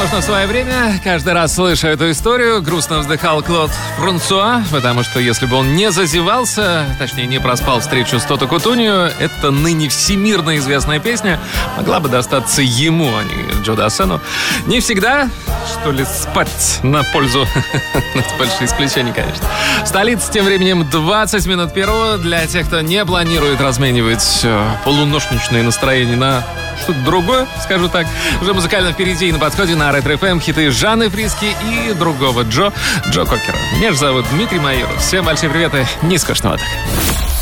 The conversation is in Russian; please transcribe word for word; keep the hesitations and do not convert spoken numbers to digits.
возможно, в свое время, каждый раз слыша эту историю, грустно вздыхал Клод Франсуа, потому что если бы он не зазевался, точнее, не проспал встречу с Тото Кутунью, эта ныне всемирно известная песня могла бы достаться ему, а не Джо Дассену. Не всегда, что ли, спать на пользу. Большие исключения, конечно. В столице тем временем двадцать минут первого. Для тех, кто не планирует разменивать полуношничное настроение на что-то другое, скажу так. Уже музыкально впереди и на подходе на Ретро эф эм хиты Жанны Фриске и другого Джо, Джо Кокера. Меня же зовут Дмитрий Майоров. Всем большие приветы, не скучного так.